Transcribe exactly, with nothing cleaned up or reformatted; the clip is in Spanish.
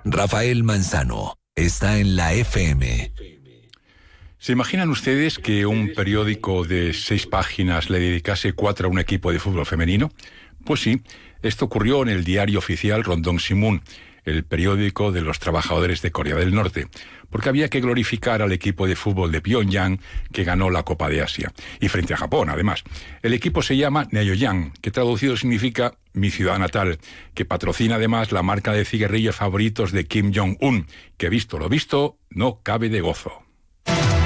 Rafael Manzano está en la F M. ¿Se imaginan ustedes que un periódico de seis páginas le dedicase cuatro a un equipo de fútbol femenino? Pues sí, esto ocurrió en el diario oficial Rondon Simun, el periódico de los trabajadores de Corea del Norte, porque había que glorificar al equipo de fútbol de Pyongyang que ganó la Copa de Asia, y frente a Japón, además. El equipo se llama Neoyang, que traducido significa mi ciudad natal, que patrocina además la marca de cigarrillos favoritos de Kim Jong-un, que visto lo visto, no cabe de gozo.